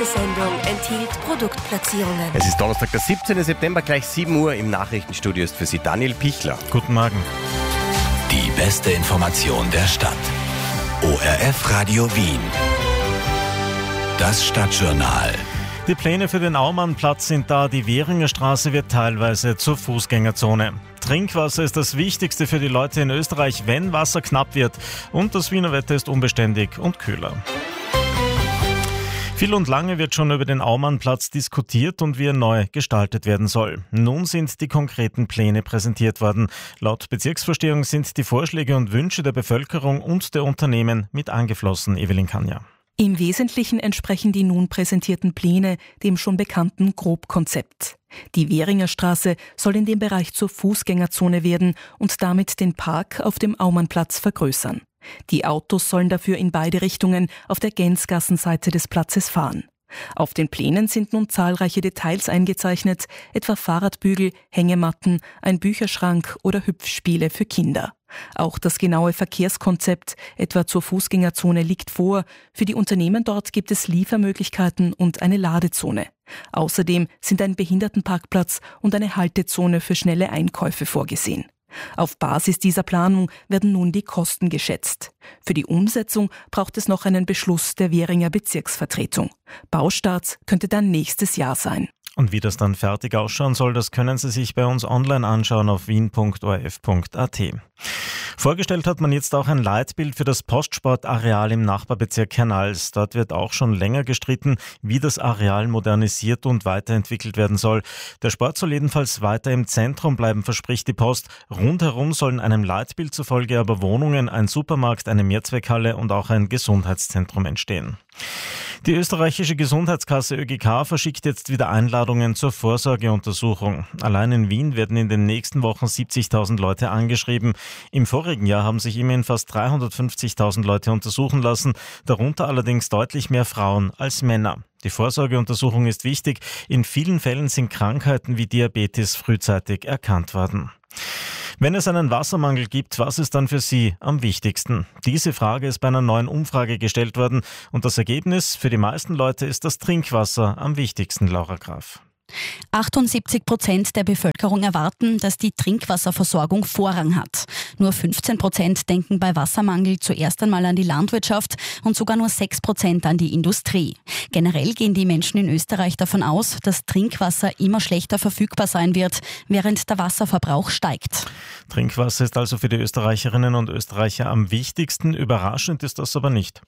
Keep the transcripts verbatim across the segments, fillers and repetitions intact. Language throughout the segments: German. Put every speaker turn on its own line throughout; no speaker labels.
Sendung enthielt Produktplatzierungen.
Es ist Donnerstag, der siebzehnten September, gleich sieben Uhr. Im Nachrichtenstudio ist für Sie Daniel Pichler.
Guten Morgen.
Die beste Information der Stadt. O R F Radio Wien. Das Stadtjournal.
Die Pläne für den Aumannplatz sind da. Die Währinger Straße wird teilweise zur Fußgängerzone. Trinkwasser ist das Wichtigste für die Leute in Österreich, wenn Wasser knapp wird. Und das Wiener Wetter ist unbeständig und kühler. Viel und lange wird schon über den Aumannplatz diskutiert und wie er neu gestaltet werden soll. Nun sind die konkreten Pläne präsentiert worden. Laut Bezirksvorstehung sind die Vorschläge und Wünsche der Bevölkerung und der Unternehmen mit eingeflossen. Evelyn Kanja.
Im Wesentlichen entsprechen die nun präsentierten Pläne dem schon bekannten Grobkonzept. Die Währinger Straße soll in dem Bereich zur Fußgängerzone werden und damit den Park auf dem Aumannplatz vergrößern. Die Autos sollen dafür in beide Richtungen auf der Gänsgassenseite des Platzes fahren. Auf den Plänen sind nun zahlreiche Details eingezeichnet, etwa Fahrradbügel, Hängematten, ein Bücherschrank oder Hüpfspiele für Kinder. Auch das genaue Verkehrskonzept, etwa zur Fußgängerzone, liegt vor. Für die Unternehmen dort gibt es Liefermöglichkeiten und eine Ladezone. Außerdem sind ein Behindertenparkplatz und eine Haltezone für schnelle Einkäufe vorgesehen. Auf Basis dieser Planung werden nun die Kosten geschätzt. Für die Umsetzung braucht es noch einen Beschluss der Währinger Bezirksvertretung. Baustart könnte dann nächstes Jahr sein.
Und wie das dann fertig ausschauen soll, das können Sie sich bei uns online anschauen auf wien punkt o r f punkt a t. Vorgestellt hat man jetzt auch ein Leitbild für das Postsportareal im Nachbarbezirk Hernals. Dort wird auch schon länger gestritten, wie das Areal modernisiert und weiterentwickelt werden soll. Der Sport soll jedenfalls weiter im Zentrum bleiben, verspricht die Post. Rundherum sollen einem Leitbild zufolge aber Wohnungen, ein Supermarkt, eine Mehrzweckhalle und auch ein Gesundheitszentrum entstehen. Die österreichische Gesundheitskasse Ö G K verschickt jetzt wieder Einladungen zur Vorsorgeuntersuchung. Allein in Wien werden in den nächsten Wochen siebzigtausend Leute angeschrieben. Im vorigen Jahr haben sich immerhin fast dreihundertfünfzigtausend Leute untersuchen lassen, darunter allerdings deutlich mehr Frauen als Männer. Die Vorsorgeuntersuchung ist wichtig. In vielen Fällen sind Krankheiten wie Diabetes frühzeitig erkannt worden. Wenn es einen Wassermangel gibt, was ist dann für Sie am wichtigsten? Diese Frage ist bei einer neuen Umfrage gestellt worden und das Ergebnis für die meisten Leute ist das Trinkwasser am wichtigsten, Laura Graf.
achtundsiebzig Prozent der Bevölkerung erwarten, dass die Trinkwasserversorgung Vorrang hat. Nur fünfzehn Prozent denken bei Wassermangel zuerst einmal an die Landwirtschaft und sogar nur sechs Prozent an die Industrie. Generell gehen die Menschen in Österreich davon aus, dass Trinkwasser immer schlechter verfügbar sein wird, während der Wasserverbrauch steigt.
Trinkwasser ist also für die Österreicherinnen und Österreicher am wichtigsten. Überraschend ist das aber nicht.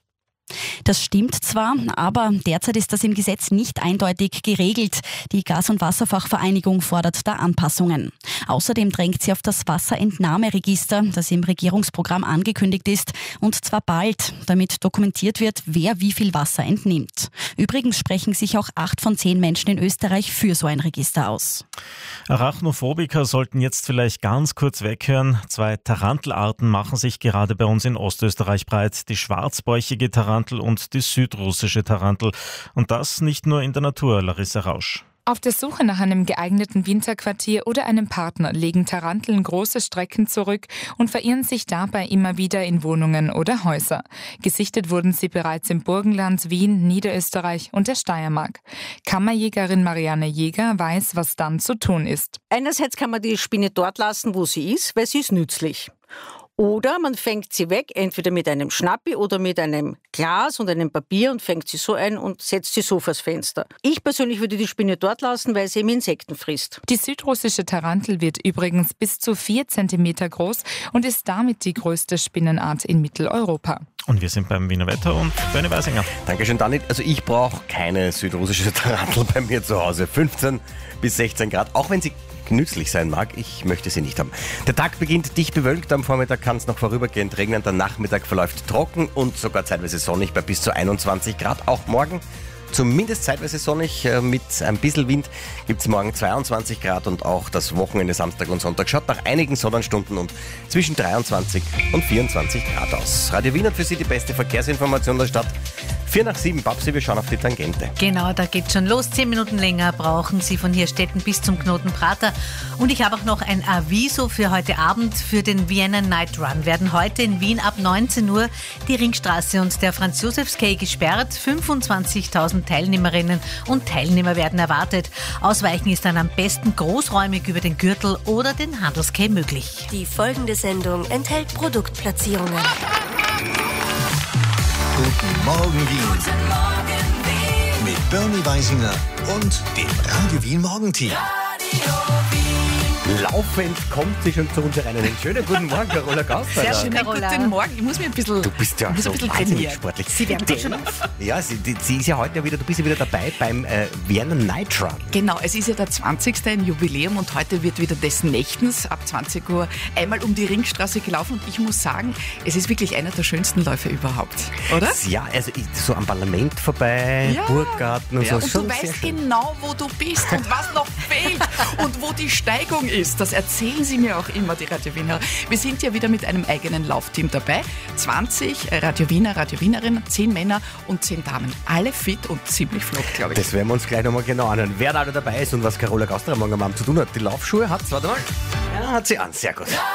Das stimmt zwar, aber derzeit ist das im Gesetz nicht eindeutig geregelt. Die Gas- und Wasserfachvereinigung fordert da Anpassungen. Außerdem drängt sie auf das Wasserentnahmeregister, das im Regierungsprogramm angekündigt ist, und zwar bald, damit dokumentiert wird, wer wie viel Wasser entnimmt. Übrigens sprechen sich auch acht von zehn Menschen in Österreich für so ein Register aus.
Arachnophobiker sollten jetzt vielleicht ganz kurz weghören. Zwei Tarantelarten machen sich gerade bei uns in Ostösterreich breit. Die schwarzbäuchige Tarantel und die südrussische Tarantel. Und das nicht nur in der Natur, Larissa Rausch.
Auf der Suche nach einem geeigneten Winterquartier oder einem Partner legen Taranteln große Strecken zurück und verirren sich dabei immer wieder in Wohnungen oder Häuser. Gesichtet wurden sie bereits im Burgenland, Wien, Niederösterreich und der Steiermark. Kammerjägerin Marianne Jäger weiß, was dann zu tun ist.
Einerseits kann man die Spinne dort lassen, wo sie ist, weil sie ist nützlich. Oder man fängt sie weg, entweder mit einem Schnappi oder mit einem Glas und einem Papier und fängt sie so ein und setzt sie so vors Fenster. Ich persönlich würde die Spinne dort lassen, weil sie eben Insekten frisst.
Die südrussische Tarantel wird übrigens bis zu vier Zentimeter groß und ist damit die größte Spinnenart in Mitteleuropa.
Und wir sind beim Wiener Wetter und Bernie Weisinger.
Dankeschön, Dani. Also ich brauche keine südrussische Tarantel bei mir zu Hause. fünfzehn bis sechzehn Grad, auch wenn sie nützlich sein mag, ich möchte sie nicht haben. Der Tag beginnt dicht bewölkt, am Vormittag kann es noch vorübergehend regnen, der Nachmittag verläuft trocken und sogar zeitweise sonnig bei bis zu einundzwanzig Grad. Auch morgen zumindest zeitweise sonnig, mit ein bisschen Wind gibt es morgen zweiundzwanzig Grad und auch das Wochenende Samstag und Sonntag schaut nach einigen Sonnenstunden und zwischen dreiundzwanzig und vierundzwanzig Grad aus. Radio Wien hat für Sie die beste Verkehrsinformation der Stadt. Vier nach sieben, Babsi, wir schauen auf die Tangente.
Genau, da geht schon los. Zehn Minuten länger brauchen Sie von Hirstetten bis zum Knoten Prater. Und ich habe auch noch ein Aviso für heute Abend. Für den Vienna Night Run werden heute in Wien ab neunzehn Uhr die Ringstraße und der Franz-Josefs-Quai gesperrt. fünfundzwanzigtausend Teilnehmerinnen und Teilnehmer werden erwartet. Ausweichen ist dann am besten großräumig über den Gürtel oder den Handelsquai möglich.
Die folgende Sendung enthält Produktplatzierungen.
Guten Morgen Wien.
Guten Morgen, Wien.
Mit Bernie Weisinger und dem Radio Wien Morgenteam.
Laufend kommt sie schon zu uns herein. Einen schönen guten Morgen, Carola Gauster.
Sehr schönen guten Morgen. Ich muss mir ein bisschen,
Du bist ja
muss
so
ein bisschen
wahnsinnig
trainieren.
sportlich.
Sie wärmt
Die-
schon auf.
Ja, sie, die, sie ist ja heute wieder, du bist ja wieder dabei beim äh, Vienna Night Run.
Genau, es ist ja der zwanzigste ein Jubiläum und heute wird wieder des Nächtens ab zwanzig Uhr einmal um die Ringstraße gelaufen und ich muss sagen, es ist wirklich einer der schönsten Läufe überhaupt, oder?
Ja, also ich, so am Parlament vorbei,
Ja.
Burggarten und
Ja,
so.
und
schon
du
sehr
weißt
schön.
genau, wo du bist und was noch fehlt und wo die Steigung ist. Das erzählen sie mir auch immer, die Radio Wiener. Wir sind ja wieder mit einem eigenen Laufteam dabei. zwanzig Radio Wiener, Radio Wienerinnen, zehn Männer und zehn Damen. Alle fit und ziemlich flott, glaube ich.
Das werden wir uns gleich nochmal genau anhören, wer da alle dabei ist und was Carola Gauster morgen am Abend zu tun hat. Die Laufschuhe hat, warte mal, ja, hat sie an, sehr gut.